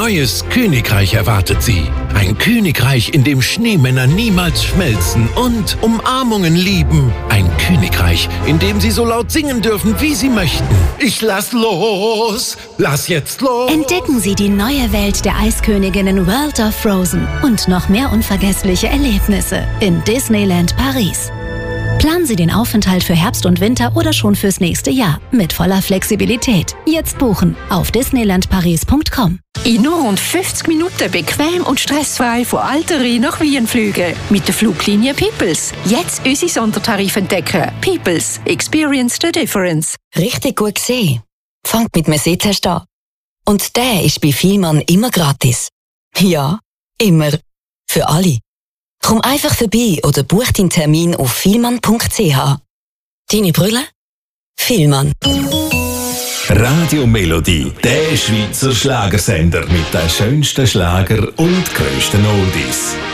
neues Königreich erwartet Sie. Ein Königreich, in dem Schneemänner niemals schmelzen und Umarmungen lieben. Ein Königreich, in dem Sie so laut singen dürfen, wie Sie möchten. Ich lass los! Lass jetzt los! Entdecken Sie die neue Welt der Eisköniginnen World of Frozen und noch mehr unvergessliche Erlebnisse in Disneyland Paris. Planen Sie den Aufenthalt für Herbst und Winter oder schon fürs nächste Jahr mit voller Flexibilität. Jetzt buchen auf disneylandparis.com. In nur rund 50 Minuten bequem und stressfrei von Alteri nach Wien fliegen. Mit der Fluglinie Peoples. Jetzt unsere Sondertarife entdecken. Peoples. Experience the difference. Richtig gut gesehen. Fangt mit einem Sitztest an. Und der ist bei Vielmann immer gratis. Ja, immer. Für alle. Komm einfach vorbei oder buch deinen Termin auf vielmann.ch. Deine Brille? Vielmann. Radio Melodie, der Schweizer Schlagersender mit den schönsten Schlager und grössten Oldies.